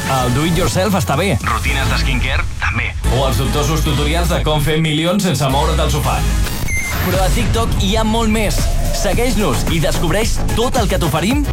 El do-it-yourself està bé. Rutines de skincare, també. O els dubtosos tutorials de com fer milions sense moure't del sofà. Però a TikTok hi ha molt més. Segueix-nos i descobreix tot el que t'oferim